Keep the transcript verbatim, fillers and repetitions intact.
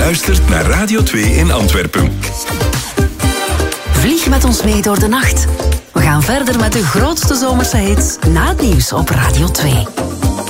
luistert naar Radio twee in Antwerpen. Vlieg met ons mee door de nacht. We gaan verder met de grootste zomerse hits na het nieuws op Radio twee.